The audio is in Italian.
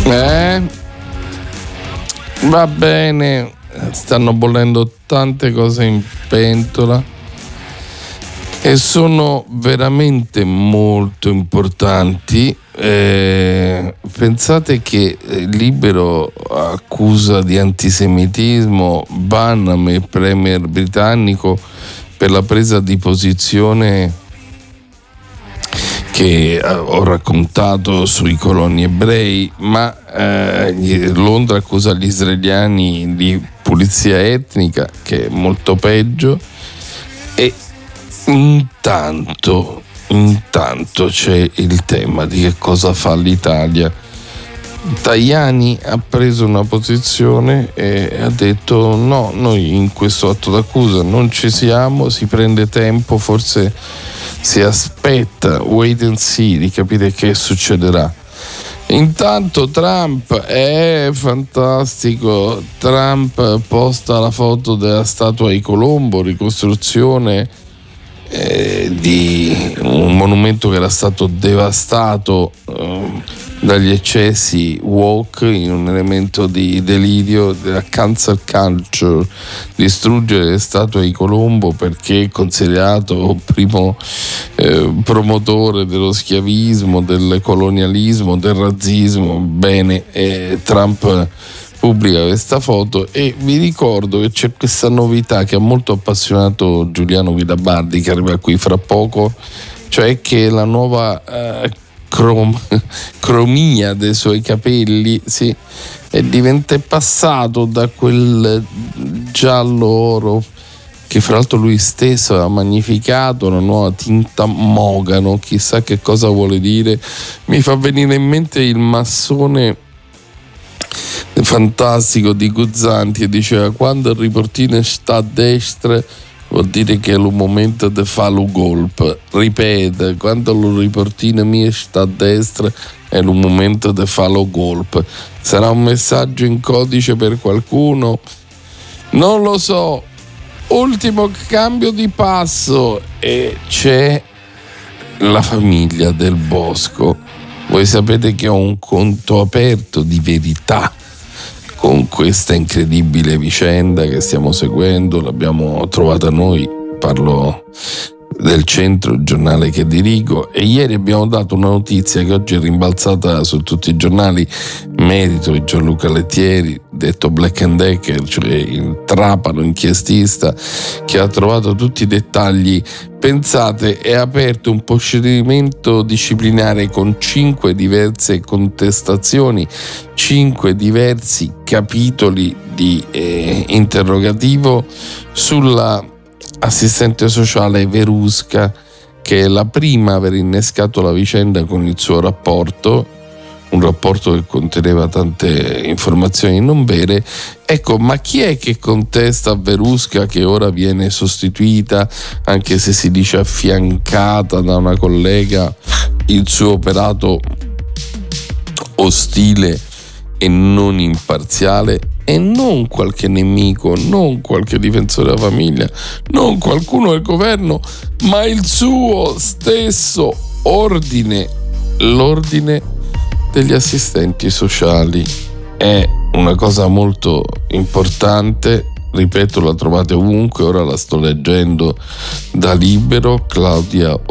Va bene, stanno bollendo tante cose in pentola e sono veramente molto importanti. Pensate che Libero accusa di antisemitismo Banham, il premier britannico, per la presa di posizione che ho raccontato sui coloni ebrei, ma Londra accusa gli israeliani di pulizia etnica, che è molto peggio, e intanto c'è il tema di che cosa fa l'Italia. Tajani ha preso una posizione e ha detto no, noi in questo atto d'accusa non ci siamo, si prende tempo, forse si aspetta, wait and see, di capire che succederà. Intanto Trump è fantastico, Trump posta la foto della statua di Colombo, ricostruzione di un monumento che era stato devastato dagli eccessi woke, in un elemento di delirio della cancel culture, distruggere le statue di Colombo perché è considerato primo promotore dello schiavismo, del colonialismo, del razzismo. Bene, Trump pubblica questa foto e vi ricordo che c'è questa novità che ha molto appassionato Giuliano Guidabardi, che arriva qui fra poco, cioè che la nuova cromia dei suoi capelli è passato da quel giallo oro che fra l'altro lui stesso ha magnificato, una nuova tinta mogano, chissà che cosa vuole dire. Mi fa venire in mente il massone fantastico di Guzzanti, e diceva: quando il riportino sta a destra vuol dire che è un momento di fare un golpe. Ripete, quando il riportino mio sta a destra è un momento di fare un golpe. Sarà un messaggio in codice per qualcuno? Non lo so. Ultimo cambio di passo e c'è la famiglia Del Bosco. Voi sapete che ho un conto aperto di Verità con questa incredibile vicenda che stiamo seguendo, l'abbiamo trovata noi, parlo del Centro, il giornale che dirigo, e ieri abbiamo dato una notizia che oggi è rimbalzata su tutti i giornali, merito di Gianluca Lettieri, detto Black and Decker, cioè il trapano inchiestista che ha trovato tutti i dettagli. Pensate, è aperto un procedimento disciplinare con 5 diverse contestazioni, 5 diversi capitoli di interrogativo sulla assistente sociale Verusca, che è la prima a aver innescato la vicenda con il suo rapporto, un rapporto che conteneva tante informazioni non vere. Ecco, ma chi è che contesta a Verusca, che ora viene sostituita, anche se si dice affiancata da una collega, il suo operato ostile e non imparziale? E non qualche nemico, non qualche difensore della famiglia, non qualcuno del governo, ma il suo stesso ordine, l'ordine degli assistenti sociali. È una cosa molto importante, ripeto, la trovate ovunque, ora la sto leggendo da Libero. Claudia